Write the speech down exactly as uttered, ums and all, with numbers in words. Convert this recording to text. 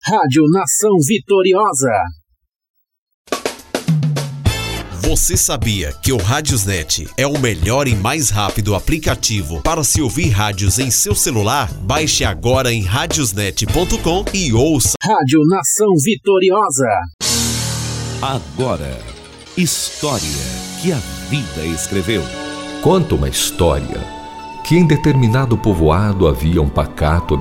Rádio Nação Vitoriosa. Você sabia que o Radiosnet é o melhor e mais rápido aplicativo para se ouvir rádios em seu celular? Baixe agora em radiosnet ponto com e ouça. Rádio Nação Vitoriosa. Agora, história que a vida escreveu. Conta uma história que em determinado povoado havia um pacato